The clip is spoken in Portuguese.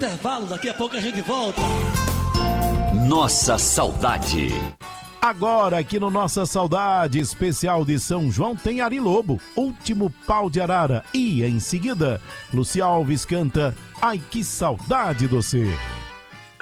intervalo, daqui a pouco a gente volta. Nossa Saudade. Agora aqui no Nossa Saudade especial de São João tem Ari Lobo, Último Pau de Arara. E em seguida, Luci Alves canta Ai Que Saudade Doce.